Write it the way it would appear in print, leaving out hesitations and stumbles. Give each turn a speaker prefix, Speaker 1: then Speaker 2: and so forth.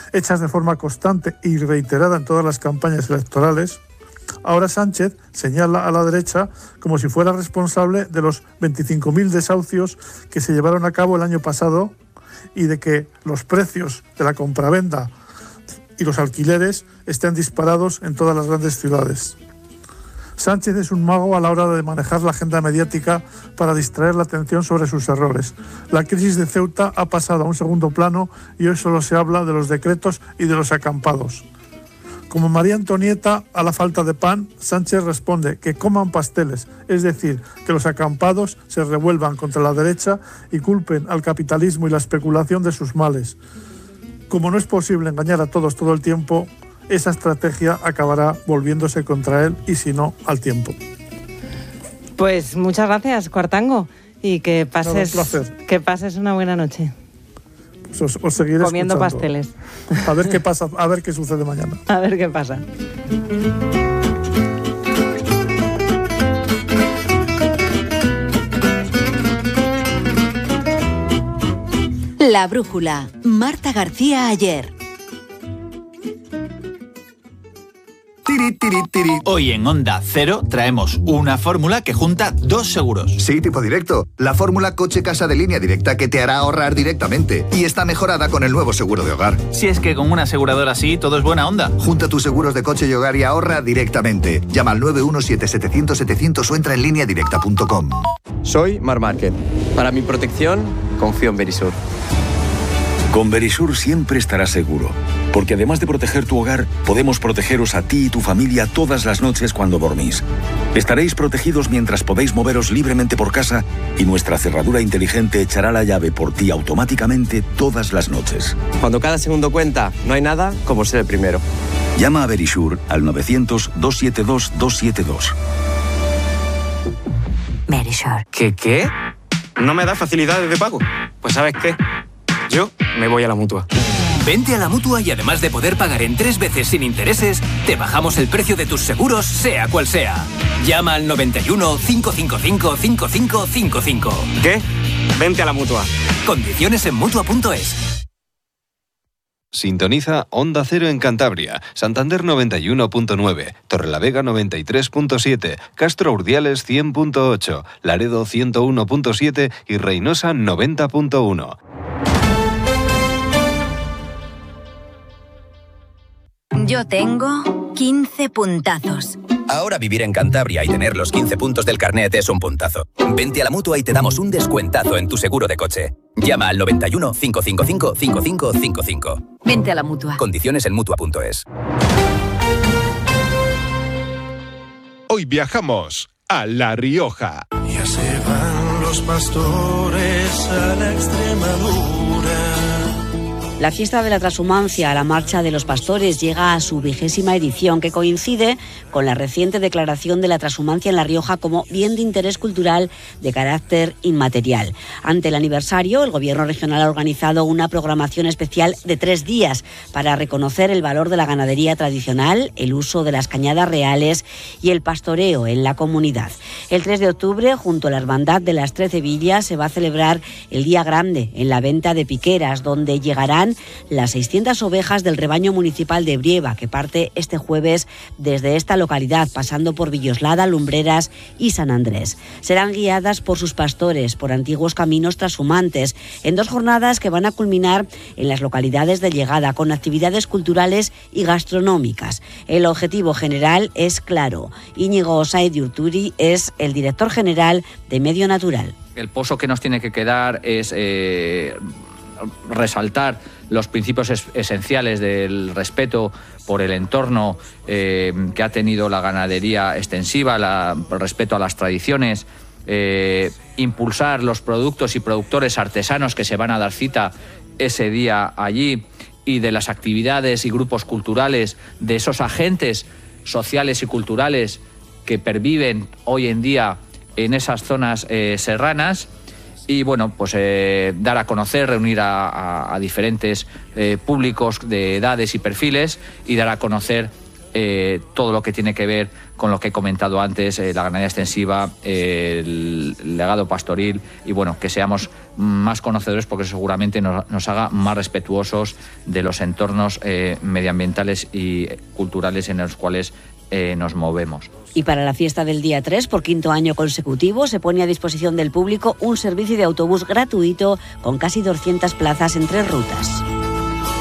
Speaker 1: hechas de forma constante y reiterada en todas las campañas electorales, ahora Sánchez señala a la derecha como si fuera responsable de los 25.000 desahucios que se llevaron a cabo el año pasado y de que los precios de la compraventa y los alquileres estén disparados en todas las grandes ciudades. Sánchez es un mago a la hora de manejar la agenda mediática para distraer la atención sobre sus errores. La crisis de Ceuta ha pasado a un segundo plano y hoy solo se habla de los decretos y de los acampados. Como María Antonieta a la falta de pan, Sánchez responde que coman pasteles, es decir, que los acampados se revuelvan contra la derecha y culpen al capitalismo y la especulación de sus males. Como no es posible engañar a todos todo el tiempo, esa estrategia acabará volviéndose contra él y si no, al tiempo.
Speaker 2: Pues muchas gracias, Cuartango, y que pases una buena noche.
Speaker 1: Pues os seguiré
Speaker 2: comiendo
Speaker 1: escuchando.
Speaker 2: Pasteles.
Speaker 1: A ver qué pasa, a ver qué sucede mañana.
Speaker 2: A ver qué pasa.
Speaker 3: La brújula. Marta García Ayer.
Speaker 4: Hoy en Onda Cero traemos una fórmula que junta dos seguros.
Speaker 5: Sí, tipo directo. La fórmula coche-casa de Línea Directa que te hará ahorrar directamente. Y está mejorada con el nuevo seguro de hogar.
Speaker 4: Si es que con una aseguradora así todo es buena onda.
Speaker 5: Junta tus seguros de coche y hogar y ahorra directamente. Llama al 917-700-700 o entra en lineadirecta.com.
Speaker 6: Soy Mar Márquez. Para mi protección, confío en Verisur.
Speaker 7: Con Verisur siempre estarás seguro, porque además de proteger tu hogar, podemos protegeros a ti y tu familia todas las noches cuando dormís. Estaréis protegidos mientras podéis moveros libremente por casa y nuestra cerradura inteligente echará la llave por ti automáticamente todas las noches.
Speaker 6: Cuando cada segundo cuenta, no hay nada como ser el primero.
Speaker 7: Llama a Verisur al 900-272-272.
Speaker 3: Verisur.
Speaker 6: ¿Qué? ¿No me da facilidades de pago? Pues ¿sabes qué? Yo me voy a la Mutua.
Speaker 8: Vente a la Mutua y además de poder pagar en 3 veces sin intereses, te bajamos el precio de tus seguros, sea cual sea. Llama al 91 555 5555.
Speaker 6: ¿Qué? Vente a la Mutua.
Speaker 8: Condiciones en Mutua.es.
Speaker 9: Sintoniza Onda Cero en Cantabria, Santander 91.9, Torrelavega 93.7, Castro Urdiales 100.8, Laredo 101.7 y Reynosa 90.1.
Speaker 3: Yo tengo 15 puntazos.
Speaker 8: Ahora vivir en Cantabria y tener los 15 puntos del carnet es un puntazo. Vente a la Mutua y te damos un descuentazo en tu seguro de coche. Llama al 91 555 5555.
Speaker 3: Vente a la Mutua.
Speaker 8: Condiciones en Mutua.es.
Speaker 10: Hoy viajamos a La Rioja.
Speaker 11: Ya se van los pastores a la Extremadura.
Speaker 12: La fiesta de la transhumancia, la Marcha de los Pastores, llega a su 20ª edición, que coincide con la reciente declaración de la transhumancia en La Rioja como bien de interés cultural de carácter inmaterial. Ante el aniversario, el Gobierno regional ha organizado una programación especial de 3 días para reconocer el valor de la ganadería tradicional, el uso de las cañadas reales y el pastoreo en la comunidad. El 3 de octubre, junto a la Hermandad de las 13 Villas, se va a celebrar el Día Grande en la venta de Piqueras, donde llegarán las 600 ovejas del rebaño municipal de Brieva, que parte este jueves desde esta localidad, pasando por Villoslada, Lumbreras y San Andrés. Serán guiadas por sus pastores por antiguos caminos trashumantes, en 2 jornadas que van a culminar en las localidades de llegada, con actividades culturales y gastronómicas. El objetivo general es claro. Íñigo Said Urturi es el director general de Medio Natural.
Speaker 13: El pozo que nos tiene que quedar es resaltar los principios esenciales del respeto por el entorno que ha tenido la ganadería extensiva, el respeto a las tradiciones, impulsar los productos y productores artesanos que se van a dar cita ese día allí, y de las actividades y grupos culturales, de esos agentes sociales y culturales que perviven hoy en día en esas zonas serranas. Y bueno, pues dar a conocer, reunir a diferentes públicos de edades y perfiles, y dar a conocer todo lo que tiene que ver con lo que he comentado antes, la ganadería extensiva, el legado pastoril, y bueno, que seamos más conocedores, porque seguramente nos haga más respetuosos de los entornos medioambientales y culturales en los cuales nos movemos.
Speaker 12: Y para la fiesta del día 3, por 5º año consecutivo, se pone a disposición del público un servicio de autobús gratuito con casi 200 plazas en 3 rutas.